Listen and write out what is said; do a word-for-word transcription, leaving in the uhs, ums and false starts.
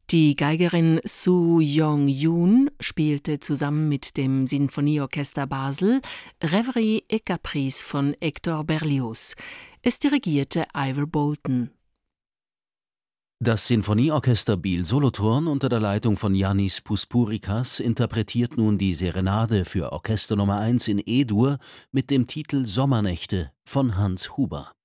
Die Geigerin Soo Young-Yoon spielte zusammen mit dem Sinfonieorchester Basel Rêverie et Caprice von Hector Berlioz. Es dirigierte Ivor Bolton. Das Sinfonieorchester Biel Solothurn unter der Leitung von Yannis Pouspourikas interpretiert nun die Serenade für Orchester Nummer eins in E-Dur mit dem Titel Sommernächte von Hans Huber.